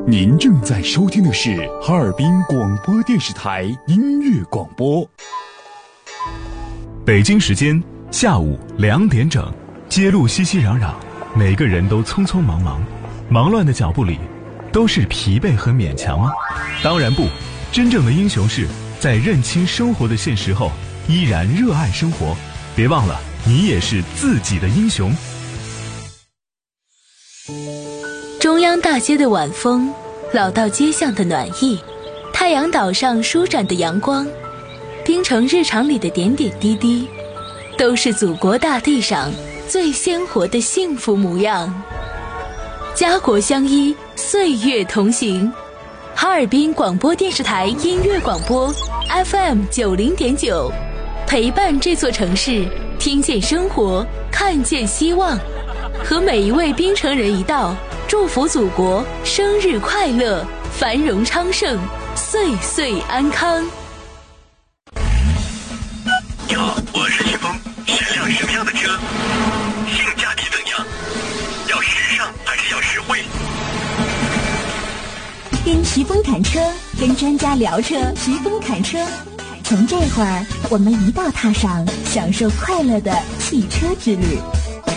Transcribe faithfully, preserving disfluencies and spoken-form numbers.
您正在收听的是哈尔滨广播电视台音乐广播。 北京时间下午两点整，街路熙熙攘攘，每个人都匆匆忙忙，忙乱的脚步里，都是疲惫和勉强吗？当然不，真正的英雄是在认清生活的现实后，依然热爱生活。别忘了，你也是自己的英雄。 中央大街的晚风，老道街巷的暖意，太阳岛上舒展的阳光，冰城日常里的点点滴滴，都是祖国大地上最鲜活的幸福模样。家国相依，岁月同行。哈尔滨广播电视台音乐广播 F M 九零点九，陪伴这座城市，听见生活，看见希望，和每一位冰城人一道，祝福祖国生日快乐，繁荣昌盛，岁岁安康。 你好，我是徐峰，选辆什么样的车？性价比怎样？要时尚还是要实惠？ 跟徐峰谈车，跟专家聊车，徐峰谈车。从这会儿，我们一道踏上享受快乐的汽车之旅。